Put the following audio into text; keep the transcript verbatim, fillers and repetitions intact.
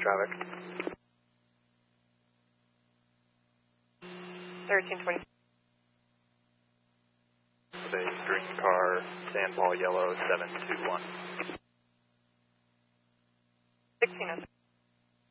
traffic. thirteen twenty. With a green car, sandball yellow, seven two one. sixteen oh.